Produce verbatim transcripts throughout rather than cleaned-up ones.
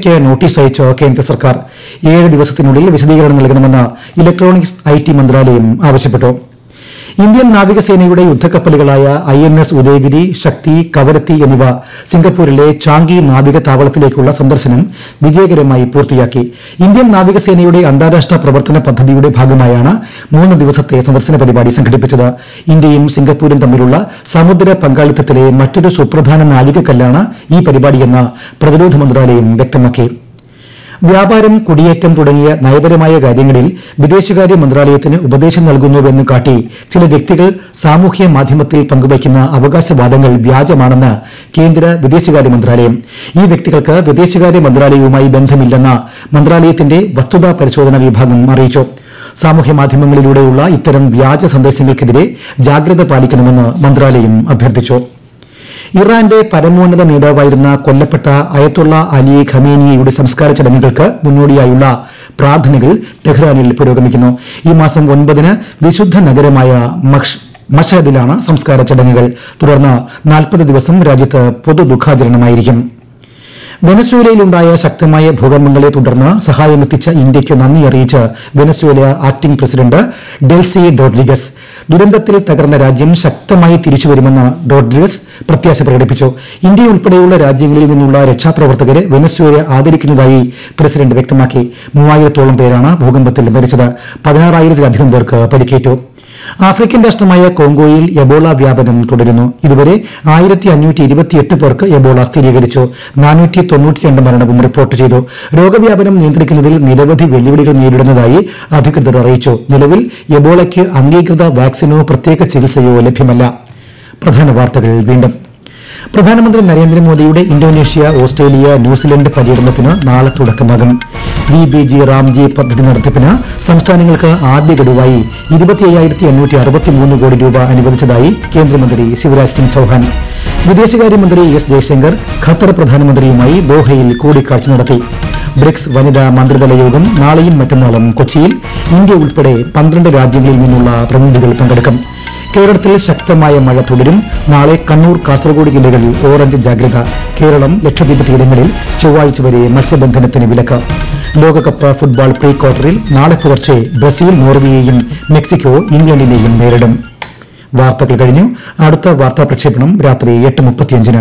ഇന്ത്യയ്ക്ക് നോട്ടീസ് അയച്ച കേന്ദ്ര സർക്കാർ ഏഴ് ദിവസത്തിനുള്ളിൽ വിശദീകരണം നൽകണമെന്ന് ഇലക്ട്രോണിക്സ് ഐ ടി മന്ത്രാലയം ആവശ്യപ്പെട്ടു. ഇന്ത്യൻ നാവികസേനയുടെ യുദ്ധക്കപ്പലുകളായ ഐ എൻ എസ് ഉദയഗിരി, ശക്തി, കവരത്തി എന്നിവ സിംഗപ്പൂരിലെ ചാങ്കി നാവിക താവളത്തിലേക്കുള്ള സന്ദർശനം വിജയകരമായി പൂർത്തിയാക്കി. ഇന്ത്യൻ നാവികസേനയുടെ അന്താരാഷ്ട്ര പ്രവർത്തന പദ്ധതിയുടെ ഭാഗമായാണ് മൂന്ന് ദിവസത്തെ സന്ദർശന പരിപാടി സംഘടിപ്പിച്ചത്. ഇന്ത്യയും സിംഗപ്പൂരും തമ്മിലുള്ള സമുദ്ര പങ്കാളിത്തത്തിലെ മറ്റൊരു സുപ്രധാന നാഴികക്കല്ലാണ് ഈ പരിപാടിയെന്ന് പ്രതിരോധ മന്ത്രാലയം വ്യക്തമാക്കി. വ്യാപാരം, കുടിയേറ്റം തുടങ്ങിയ നയപരമായ കാര്യങ്ങളിൽ വിദേശകാര്യ മന്ത്രാലയത്തിന് ഉപദേശം നൽകുന്നുവെന്ന് കാട്ടി ചില വ്യക്തികൾ സാമൂഹ്യ മാധ്യമത്തിൽ പങ്കുവയ്ക്കുന്ന അവകാശവാദങ്ങൾ വ്യാജമാണെന്ന് കേന്ദ്ര വിദേശകാര്യ മന്ത്രാലയം. ഈ വ്യക്തികൾക്ക് വിദേശകാര്യ മന്ത്രാലയവുമായി ബന്ധമില്ലെന്ന് മന്ത്രാലയത്തിന്റെ വസ്തുതാ പരിശോധന വിഭാഗം അറിയിച്ചു. സാമൂഹ്യ മാധ്യമങ്ങളിലൂടെയുള്ള ഇത്തരം വ്യാജ സന്ദേശങ്ങൾക്കെതിരെ ജാഗ്രത പാലിക്കണമെന്ന് മന്ത്രാലയം അഭ്യർത്ഥിച്ചു. ഇറാന്റെ പരമോന്നത നേതാവായിരുന്ന കൊല്ലപ്പെട്ട അയത്തുള്ള അലി ഖമേനിയുടെ സംസ്കാര ചടങ്ങുകൾക്ക് മുന്നോടിയായുള്ള പ്രാർത്ഥനകൾ ടെഹ്റാനിൽ പുരോഗമിക്കുന്നു. ഈ മാസം ഒൻപതിന് വിശുദ്ധ നഗരമായ മഷഹദിലാണ് സംസ്കാര ചടങ്ങുകൾ. തുടർന്ന് നാൽപ്പത് ദിവസം രാജ്യത്ത് പൊതു ദുഃഖാചരണമായിരിക്കും. വെനസ്വേലയിലുണ്ടായ ശക്തമായ ഭൂകമ്പങ്ങളെ തുടർന്ന് സഹായമെത്തിച്ച ഇന്ത്യയ്ക്ക് നന്ദി അറിയിച്ച് Venezuela acting president Delcy Rodriguez. ദുരന്തത്തിൽ തകർന്ന രാജ്യം ശക്തമായി തിരിച്ചുവരുമെന്ന് റോഡ്രിഗസ് പ്രത്യാശ പ്രകടിപ്പിച്ചു. ഇന്ത്യയുൾപ്പെടെയുള്ള രാജ്യങ്ങളിൽ നിന്നുള്ള രക്ഷാപ്രവർത്തകരെ വെനസ്വേല ആദരിക്കുന്നതായി പ്രസിഡന്റ് വ്യക്തമാക്കി. മൂവായിരത്തോളം പേരാണ് ഭൂകമ്പത്തിൽ മരിച്ചത്. പതിനാറായിരത്തിലധികം പേർക്ക് പരിക്കേറ്റു. ആഫ്രിക്കൻ രാഷ്ട്രമായ കോങ്കോയിൽ എബോള വ്യാപനം തുടരുന്നു. ഇതുവരെ ആയിരത്തി അഞ്ഞൂറ്റി ഇരുപത്തിയെട്ട് പേർക്ക് എബോള സ്ഥിരീകരിച്ചു. നാനൂറ്റി തൊണ്ണൂറ്റിരണ്ട് മരണവും റിപ്പോർട്ട് ചെയ്തു. രോഗവ്യാപനം നിയന്ത്രിക്കുന്നതിൽ നിരവധി വെല്ലുവിളികൾ നേരിടുന്നതായി അധികൃതർ അറിയിച്ചു. നിലവിൽ എബോളയ്ക്ക് അംഗീകൃത വാക്സിനോ പ്രത്യേക ചികിത്സയോ ലഭ്യമല്ല. പ്രധാന വാർത്തകൾ വീണ്ടും. പ്രധാനമന്ത്രി നരേന്ദ്രമോദിയുടെ ഇന്തോനേഷ്യ, ഓസ്ട്രേലിയ, ന്യൂസിലൻഡ് പര്യടനത്തിന് നാളെ തുടക്കമാകും. വി ബി ജി റാംജി പദ്ധതി നടത്തിപ്പിന് സംസ്ഥാനങ്ങൾക്ക് ആദ്യ ഗഡുവായി ഇരുപത്തി അയ്യായിരത്തി എണ്ണൂറ്റി അറുപത്തിമൂന്ന് കോടി രൂപ അനുവദിച്ചതായി കേന്ദ്രമന്ത്രി ശിവരാജ് സിംഗ് ചൌഹാൻ. വിദേശകാര്യമന്ത്രി എസ് ജയശങ്കർ ഖത്തർ പ്രധാനമന്ത്രിയുമായി ദോഹയിൽ കൂടിക്കാഴ്ച നടത്തി. ബ്രിക്സ് വനിതാ മന്ത്രിതല യോഗം നാളെയും മറ്റന്നാളും കൊച്ചിയിൽ. ഇന്ത്യ ഉൾപ്പെടെ പന്ത്രണ്ട് രാജ്യങ്ങളിൽ നിന്നുള്ള പ്രതിനിധികൾ പങ്കെടുക്കും. കേരളത്തിൽ ശക്തമായ മഴ തുടരും. നാളെ കണ്ണൂർ, കാസർഗോഡ് ജില്ലകളിൽ ഓറഞ്ച് ജാഗ്രത. കേരളം, ലക്ഷദ്വീപ് തീരങ്ങളിൽ ചൊവ്വാഴ്ച വരെ മത്സ്യബന്ധനത്തിന് വിലക്ക്. ലോകകപ്പ് ഫുട്ബോൾ പ്രീ ക്വാർട്ടറിൽ നാളെ പുലർച്ചെ ബ്രസീൽ നോർവേയെയും മെക്സിക്കോ ഇംഗ്ലണ്ടിനെയും നേരിടും. വാർത്തകൾ കഴിഞ്ഞു. അടുത്ത വാർത്താ പ്രക്ഷേപണം രാത്രി എട്ട് മുപ്പത്തിയഞ്ചിന്.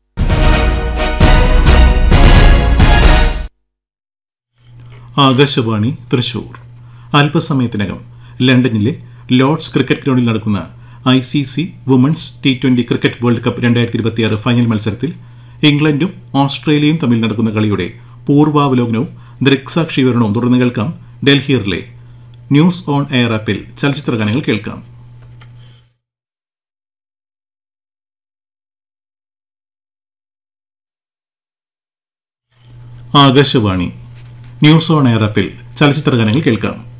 ആകാശവാണി തൃശൂർ. അല്പസമയത്തിനകം ലണ്ടനിലെ ലോർഡ്സ് ക്രിക്കറ്റ് ഗ്രൗണ്ടിൽ നടക്കുന്ന I C C women's T twenty cricket world cup രണ്ടായിരത്തി ഇരുപത്തിയാറ് ഫൈനൽ മത്സരത്തിൽ ഇംഗ്ലണ്ടും ഓസ്ട്രേലിയയും തമ്മിൽ നടക്കുന്ന കളിയുടെ പൂർവാവലോകനവും ദൃക്സാക്ഷി വിവരണവും തുടർന്ന് കേൾക്കാം. ഡൽഹിയിലെ ന്യൂസ് ഓൺ എയർ ആപ്പിൽ ചലച്ചിത്ര ഗാനങ്ങൾ കേൾക്കാം. ആകാശവാണി ന്യൂസ് ഓൺ എയർ ആപ്പിൽ ചലച്ചിത്ര ഗാനങ്ങൾ കേൾക്കാം.